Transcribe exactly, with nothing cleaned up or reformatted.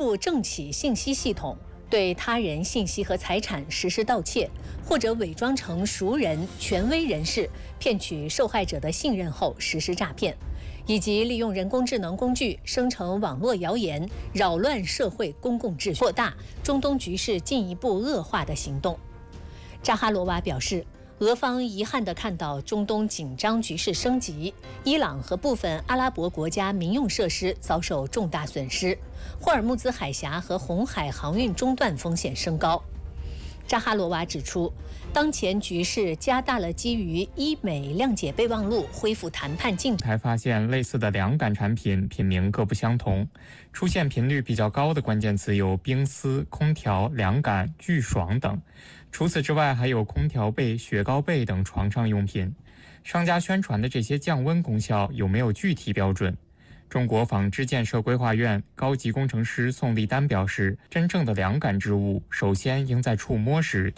入政企信息系统，对他人信息和财产实施盗窃，或者伪装成熟人、权威人士，骗取受害者的信任后实施诈骗，以及利用人工智能工具生成网络谣言，扰乱社会公共秩序，扩大中东局势进一步恶化的行动。扎哈罗娃表示，俄方遗憾地看到中东紧张局势升级，伊朗和部分阿拉伯国家民用设施遭受重大损失，霍尔木兹海峡和红海航运中断风险升高。扎哈罗娃指出，当前局势加大了基于伊美谅解备忘录恢复谈判进程。 才发现类似的凉感产品品名各不相同，出现频率比较高的关键词有冰丝、空调、凉感、巨爽等。除此之外，还有空调被、雪糕被等床上用品。商家宣传的这些降温功效有没有具体标准？中国纺织建设规划院高级工程师宋立丹表示，真正的凉感之物，首先应在触摸时就